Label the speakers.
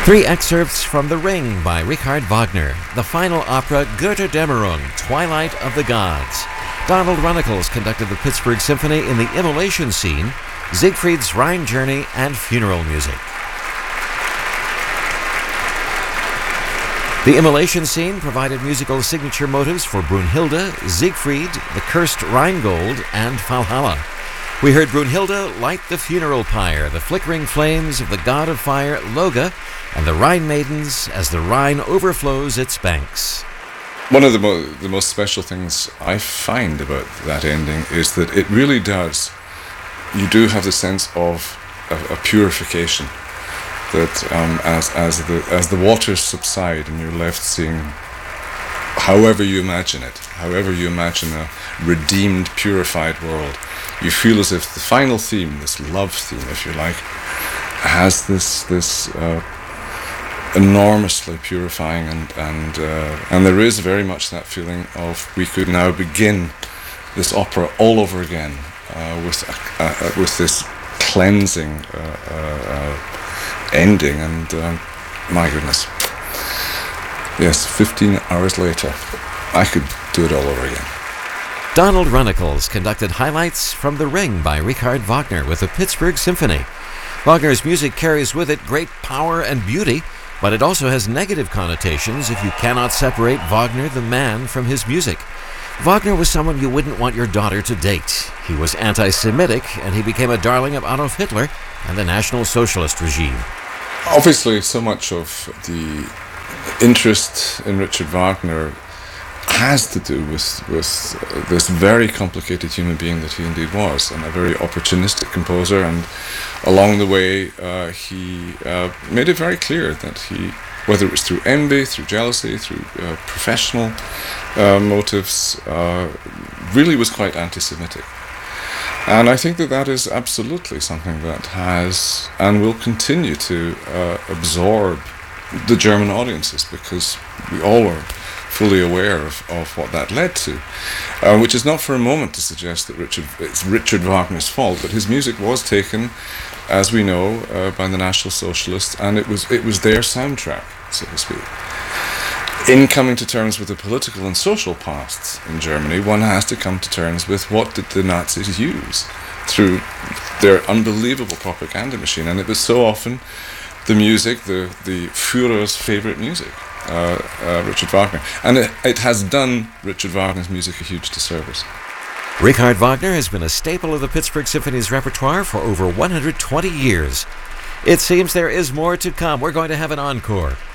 Speaker 1: Three excerpts from The Ring by Richard Wagner, the final opera Götterdämmerung, Twilight of the Gods. Donald Runnicles conducted the Pittsburgh Symphony in the Immolation Scene, Siegfried's Rhine Journey, and funeral music. The Immolation Scene provided musical signature motives for Brunhilde, Siegfried, the Cursed Rheingold, and Valhalla. We heard Brunhilde light the funeral pyre, the flickering flames of the god of fire, Loge, and the Rhine maidens as the Rhine overflows its banks.
Speaker 2: One of the most special things I find about that ending is that it really does. You do have the sense of a purification. That as the waters subside and you're left seeing, however you imagine a redeemed, purified world, you feel as if the final theme, this love theme, if you like, has this enormously purifying and there is very much that feeling of we could now begin this opera all over again with this cleansing ending, and my goodness, yes, 15 hours later, I could do it all over again.
Speaker 1: Donald Runnicles conducted highlights from The Ring by Richard Wagner with the Pittsburgh Symphony. Wagner's music carries with it great power and beauty, but it also has negative connotations if you cannot separate Wagner the man from his music. Wagner was someone you wouldn't want your daughter to date. He was anti-Semitic, and he became a darling of Adolf Hitler and the National Socialist regime.
Speaker 2: Obviously, so much of the interest in Richard Wagner has to do with this very complicated human being that he indeed was, and a very opportunistic composer. And along the way, he made it very clear that he, whether it was through envy, through jealousy, through professional motives, really was quite anti-Semitic. And I think that is absolutely something that has and will continue to absorb the German audiences, because we all are fully aware of what that led to, which is not for a moment to suggest that it's Richard Wagner's fault, but his music was taken, as we know, by the National Socialists, and it was their soundtrack, so to speak. In coming to terms with the political and social pasts in Germany, one has to come to terms with what did the Nazis use through their unbelievable propaganda machine, and it was so often the music, the Führer's favorite music, Richard Wagner, and it has done Richard Wagner's music a huge disservice.
Speaker 1: Richard Wagner has been a staple of the Pittsburgh Symphony's repertoire for over 120 years. It seems there is more to come. We're going to have an encore.